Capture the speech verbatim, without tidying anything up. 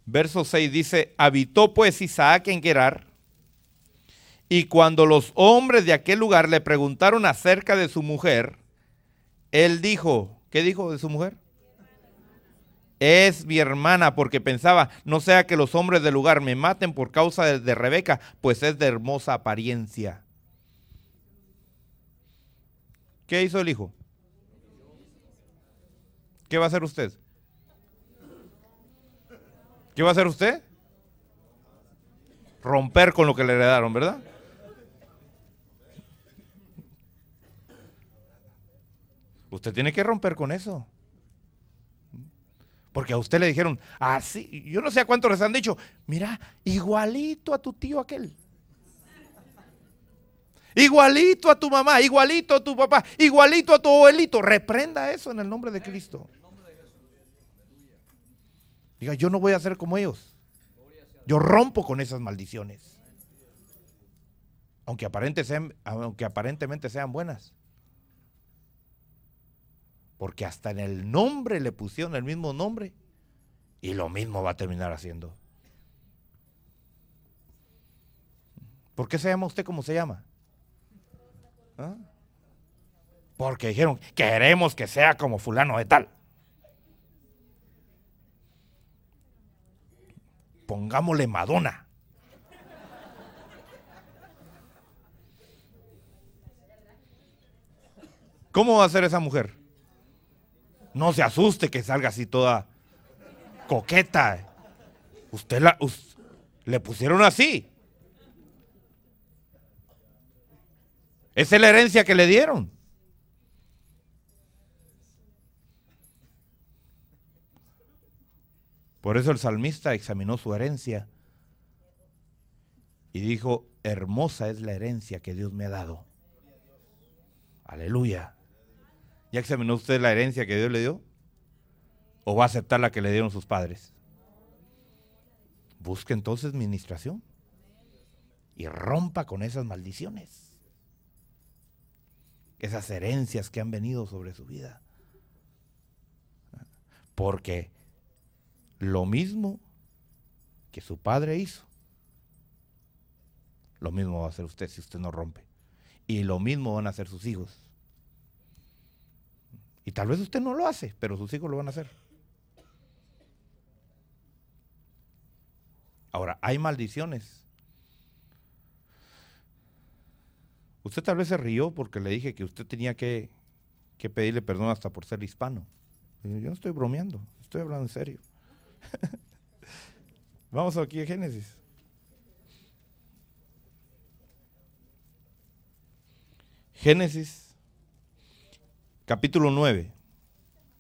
Verso seis dice, habitó pues Isaac en Gerar, y cuando los hombres de aquel lugar le preguntaron acerca de su mujer, él dijo, ¿qué dijo de su mujer? Es mi hermana, porque pensaba, no sea que los hombres del lugar me maten por causa de, de Rebeca, pues es de hermosa apariencia. ¿Qué hizo el hijo? ¿Qué va a hacer usted? ¿Qué va a hacer usted? Romper con lo que le heredaron, ¿verdad? Usted tiene que romper con eso. Porque a usted le dijeron, así, ah, yo no sé a cuántos les han dicho, mira, igualito a tu tío aquel. Igualito a tu mamá, igualito a tu papá, igualito a tu abuelito. Reprenda eso en el nombre de Cristo. Diga, yo no voy a ser como ellos. Yo rompo con esas maldiciones. Aunque, aparente sean, aunque aparentemente sean buenas. Porque hasta en el nombre le pusieron el mismo nombre. Y lo mismo va a terminar haciendo. ¿Por qué se llama usted como se llama? ¿Ah? Porque dijeron, queremos que sea como fulano de tal. Pongámosle Madonna. ¿Cómo va a ser esa mujer? No se asuste que salga así toda coqueta. Usted la, usted, le pusieron así. Esa es la herencia que le dieron. Por eso el salmista examinó su herencia y dijo, hermosa es la herencia que Dios me ha dado. Aleluya. ¿Ya examinó usted la herencia que Dios le dio? ¿O va a aceptar la que le dieron sus padres? Busque entonces ministración y rompa con esas maldiciones, esas herencias que han venido sobre su vida. Porque lo mismo que su padre hizo, lo mismo va a hacer usted si usted no rompe. Y lo mismo van a hacer sus hijos. Y tal vez usted no lo hace, pero sus hijos lo van a hacer. Ahora, hay maldiciones. Usted tal vez se rió porque le dije que usted tenía que, que pedirle perdón hasta por ser hispano. Yo no estoy bromeando, estoy hablando en serio. Vamos aquí a Génesis. Génesis, capítulo nueve.